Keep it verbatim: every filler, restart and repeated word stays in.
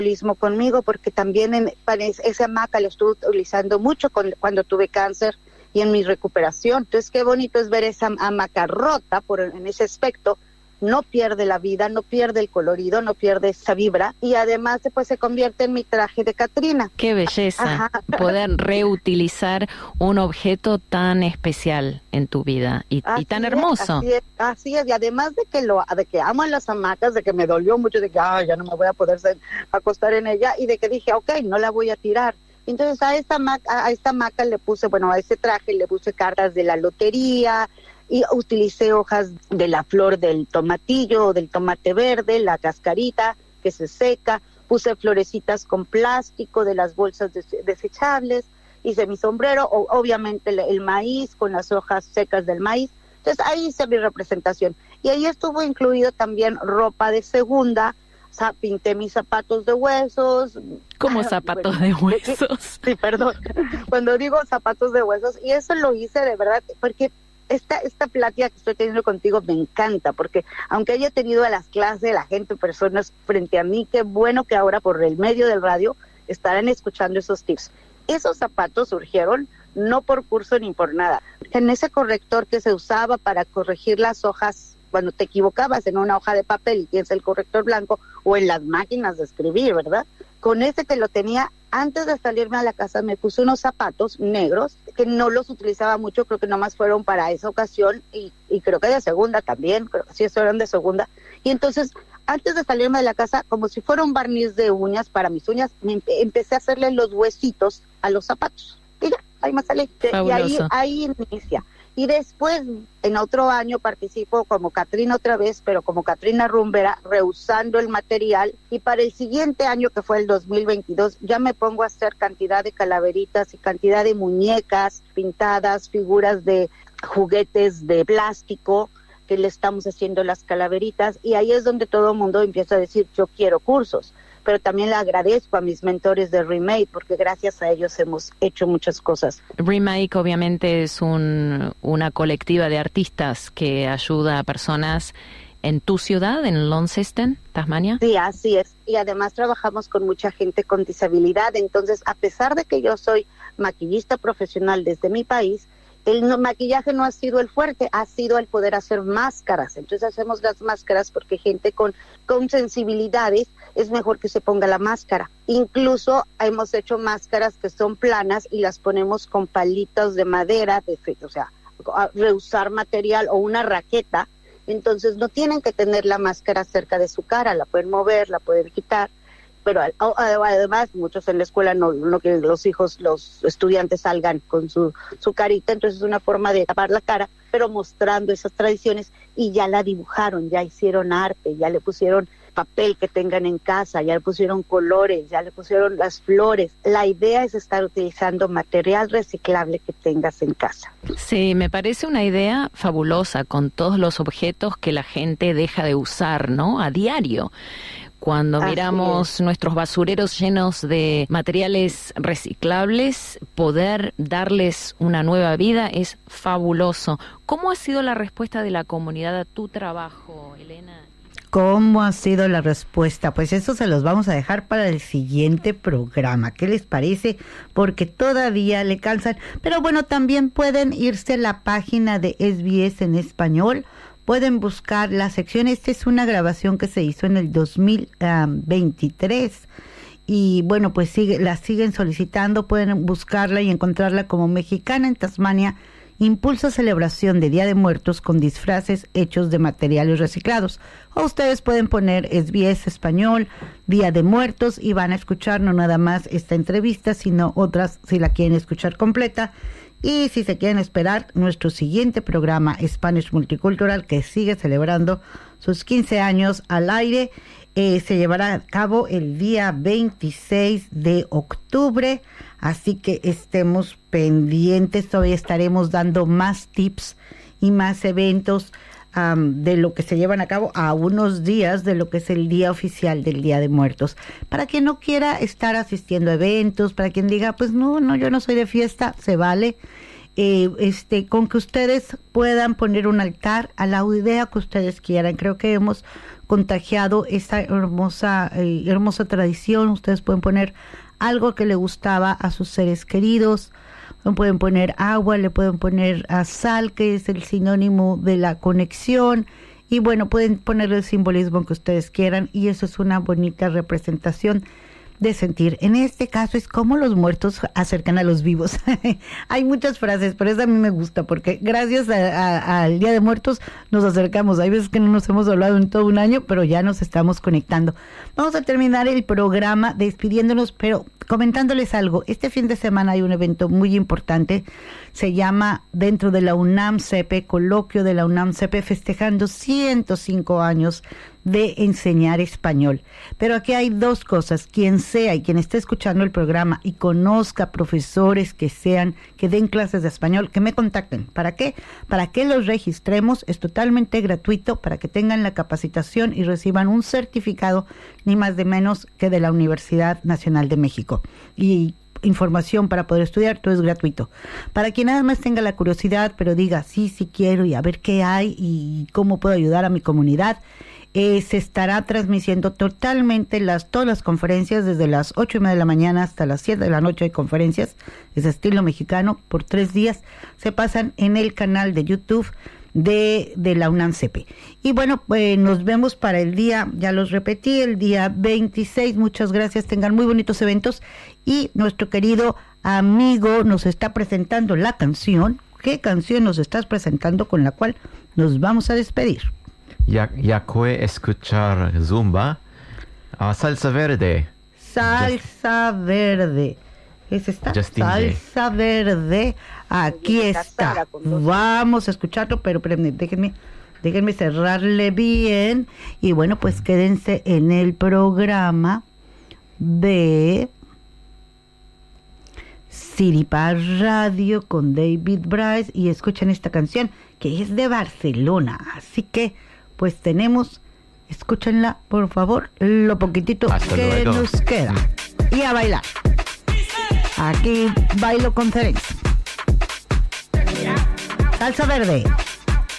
conmigo, porque también en, esa hamaca la estuve utilizando mucho con, cuando tuve cáncer y en mi recuperación. Entonces qué bonito es ver esa hamaca rota por, en ese aspecto. No pierde la vida, no pierde el colorido, no pierde esa vibra, y además después se convierte en mi traje de Catrina. Qué belleza. Ajá. Poder reutilizar un objeto tan especial en tu vida y, y tan hermoso. Así es, así es, y además de que lo, de que amo las hamacas, de que me dolió mucho, de que ay, ya no me voy a poder ser, acostar en ella, y de que dije, ok, no la voy a tirar. Entonces a esta hamaca, a esta hamaca le puse, bueno, a ese traje le puse cartas de la lotería, y utilicé hojas de la flor del tomatillo o del tomate verde, la cascarita que se seca, puse florecitas con plástico de las bolsas des- desechables, hice mi sombrero, o, obviamente el, el maíz con las hojas secas del maíz. Entonces ahí hice mi representación. Y ahí estuvo incluido también ropa de segunda, o sea, pinté mis zapatos de huesos. ¿Cómo zapatos bueno, de huesos? Sí, perdón. Cuando digo zapatos de huesos, y eso lo hice de verdad, porque Esta, esta plática que estoy teniendo contigo me encanta, porque aunque haya tenido a las clases, la gente, personas frente a mí, qué bueno que ahora por el medio del radio estarán escuchando esos tips. Esos zapatos surgieron no por curso ni por nada. En ese corrector que se usaba para corregir las hojas, cuando te equivocabas en una hoja de papel y tienes el corrector blanco, o en las máquinas de escribir, ¿verdad? Con ese que lo tenía, antes de salirme a la casa me puse unos zapatos negros que no los utilizaba mucho, creo que nomás fueron para esa ocasión, y, y creo que de segunda también, creo que sí, eso eran de segunda. Y entonces, antes de salirme de la casa, como si fuera un barniz de uñas para mis uñas, me empe- empecé a hacerle los huesitos a los zapatos. Y ya, ahí me salí. Y ahí, ahí inicia. Y después, en otro año, participo como Catrina otra vez, pero como Catrina rumbera, reusando el material. Y para el siguiente año, que fue el dos mil veintidós, ya me pongo a hacer cantidad de calaveritas y cantidad de muñecas pintadas, figuras de juguetes de plástico, que le estamos haciendo las calaveritas. Y ahí es donde todo el mundo empieza a decir, yo quiero cursos. Pero también le agradezco a mis mentores de Remake, porque gracias a ellos hemos hecho muchas cosas. Remake obviamente es un, una colectiva de artistas que ayuda a personas en tu ciudad, en Launceston, Tasmania. Sí, así es. Y además trabajamos con mucha gente con disabilidad. Entonces, a pesar de que yo soy maquillista profesional desde mi país, el no, maquillaje no ha sido el fuerte, ha sido el poder hacer máscaras. Entonces hacemos las máscaras porque gente con, con sensibilidades es mejor que se ponga la máscara. Incluso hemos hecho máscaras que son planas y las ponemos con palitos de madera, de, o sea, reusar material o una raqueta. Entonces no tienen que tener la máscara cerca de su cara, la pueden mover, la pueden quitar. Pero además muchos en la escuela no, no quieren que los hijos, los estudiantes salgan con su, su carita, entonces es una forma de tapar la cara, pero mostrando esas tradiciones, y ya la dibujaron, ya hicieron arte, ya le pusieron papel que tengan en casa, ya le pusieron colores, ya le pusieron las flores. La idea es estar utilizando material reciclable que tengas en casa. Sí, me parece una idea fabulosa, con todos los objetos que la gente deja de usar, ¿no? A diario. Cuando miramos nuestros basureros llenos de materiales reciclables, poder darles una nueva vida es fabuloso. ¿Cómo ha sido la respuesta de la comunidad a tu trabajo, Elena? ¿Cómo ha sido la respuesta? Pues eso se los vamos a dejar para el siguiente programa. ¿Qué les parece? Porque todavía le calzan. Pero bueno, también pueden irse a la página de S B S en español. Pueden buscar la sección. Esta es una grabación que se hizo en el dos mil veintitrés. Y bueno, pues sigue, la siguen solicitando. Pueden buscarla y encontrarla como Mexicana en Tasmania. Impulsa celebración de Día de Muertos con disfraces hechos de materiales reciclados. O ustedes pueden poner S B S Español, Día de Muertos, y van a escuchar no nada más esta entrevista, sino otras si la quieren escuchar completa. Y si se quieren esperar, nuestro siguiente programa, Spanish Multicultural, que sigue celebrando sus quince años al aire, eh, se llevará a cabo el día veintiséis de octubre. Así que estemos pendientes, todavía estaremos dando más tips y más eventos um, de lo que se llevan a cabo a unos días de lo que es el día oficial del Día de Muertos. Para quien no quiera estar asistiendo a eventos, para quien diga, pues no, no, yo no soy de fiesta, se vale. eh, este, con que ustedes puedan poner un altar a la idea que ustedes quieran. Creo que hemos contagiado esta hermosa, eh, hermosa tradición. Ustedes pueden poner algo que le gustaba a sus seres queridos, pueden poner agua, le pueden poner a sal, que es el sinónimo de la conexión, y bueno, pueden ponerle el simbolismo que ustedes quieran, y eso es una bonita representación de sentir. En este caso es como los muertos acercan a los vivos. Hay muchas frases, pero esa a mí me gusta, porque gracias al Día de Muertos nos acercamos. Hay veces que no nos hemos hablado en todo un año, pero ya nos estamos conectando. Vamos a terminar el programa despidiéndonos, pero comentándoles algo. Este fin de semana hay un evento muy importante, se llama dentro de la UNAM C E P E, coloquio de la UNAM C E P E, festejando ciento cinco años de enseñar español. Pero aquí hay dos cosas: quien sea y quien esté escuchando el programa y conozca profesores que sean, que den clases de español, que me contacten. ¿Para qué? Para que los registremos, es totalmente gratuito, para que tengan la capacitación y reciban un certificado, ni más de menos que de la Universidad Nacional de México. Y información para poder estudiar, todo es gratuito. Para quien nada más tenga la curiosidad, pero diga, sí, sí quiero, y a ver qué hay y cómo puedo ayudar a mi comunidad, Eh, se estará transmitiendo totalmente las todas las conferencias desde las ocho y media de la mañana hasta las siete de la noche. Hay conferencias, es estilo mexicano, por tres días se pasan en el canal de YouTube de, de la UNAM C E P E. Y bueno, pues nos vemos para el día, ya los repetí, el día veintiséis. Muchas gracias, tengan muy bonitos eventos, y nuestro querido amigo nos está presentando la canción. ¿Qué canción nos estás presentando con la cual nos vamos a despedir? Ya, ya fue escuchar Zumba, uh, Salsa Verde. Salsa Just, Verde. ¿Es esta? Justin Salsa J. Verde. Aquí está. Vamos a escucharlo, pero, pero déjenme, déjenme cerrarle bien. Y bueno, pues quédense en el programa de Siripa Radio con David Bryce y escuchen esta canción que es de Barcelona. Así que pues tenemos, escúchenla por favor, lo poquitito Hasta que luego. Nos queda. Y a bailar. Aquí bailo con Cerex. Salsa Verde.